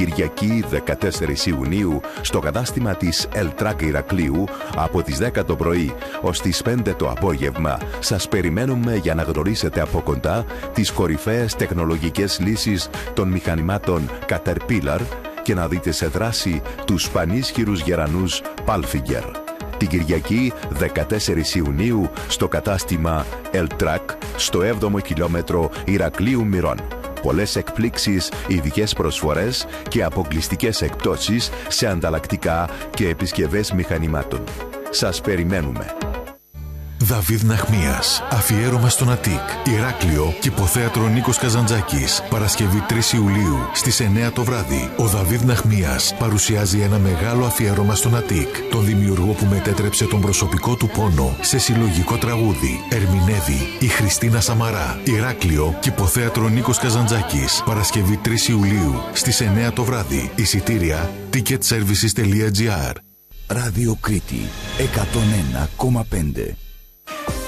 Κυριακή 14 Ιουνίου στο κατάστημα της Ελτράκ Ηρακλείου από τις 10 το πρωί ως τις 5 το απόγευμα. Σας περιμένουμε για να γνωρίσετε από κοντά τις κορυφαίες τεχνολογικές λύσεις των μηχανημάτων Caterpillar και να δείτε σε δράση τους πανίσχυρους γερανούς Palfinger. Την Κυριακή 14 Ιουνίου στο κατάστημα Ελτράκ στο 7ο χιλιόμετρο Ηρακλείου Μυρών. Πολλές εκπλήξεις, ειδικές προσφορές και αποκλειστικές εκπτώσεις σε ανταλλακτικά και επισκευές μηχανημάτων. Σας περιμένουμε. Δαβίδ Ναχμίας. Αφιέρωμα στον Αττικ. Ηράκλειο, Κηποθέατρο Νίκος Καζαντζάκης. Παρασκευή 3 Ιουλίου στις 9 το βράδυ. Ο Δαβίδ Ναχμίας παρουσιάζει ένα μεγάλο αφιέρωμα στον Αττικ, τον δημιουργό που μετέτρεψε τον προσωπικό του πόνο σε συλλογικό τραγούδι. Ερμηνεύει η Χριστίνα Σαμαρά. Ηράκλειο, Κηποθέατρο Νίκος Καζαντζάκης. Παρασκευή 3 Ιουλίου στις 9 το βράδυ. Εισιτήρια ticketservices.gr. Ράδιο Κρήτη 101,5.